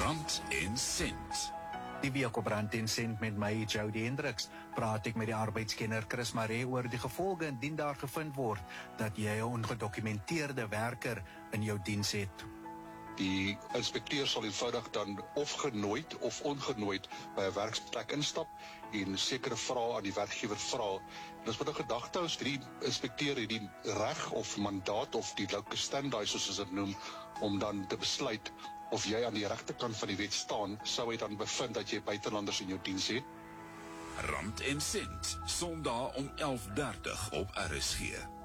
Rand en Sent. Die week op Rand en Sent met my, Jody Hendricks, praat ek met die arbeidskenner Chris Maree oor die gevolge indien daar gevind word dat jy 'n ongedokumenteerde werker in jou diens het. Die inspekteur sal eenvoudig dan of genooid of ongenooid by 'n werksplek instap en sekere vrae aan die werkgewer vra. En ons moet 'n gedagte hou, die inspekteur het die reg of mandaat of die locus standi, soos ons dit noem, om dan te besluit of jy aan die regte kant van die wet staan, sou hy dan bevind dat jy buitelanders in jou diens het. Rand en Sent, Sondag om 11:30 op RSG.